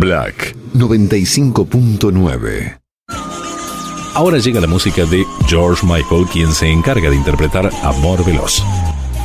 Black 95.9. Ahora llega la música de George Michael, quien se encarga de interpretar Amor Veloz.